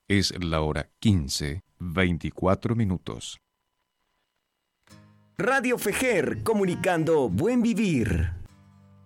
Es la hora 15:24. Radio Fejer, comunicando buen vivir.